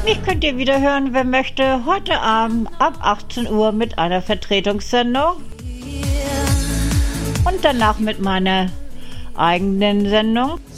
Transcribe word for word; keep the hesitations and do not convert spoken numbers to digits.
Mich könnt ihr wieder hören, wer möchte, heute Abend ab achtzehn Uhr mit einer Vertretungssendung und danach mit meiner eigenen Sendung.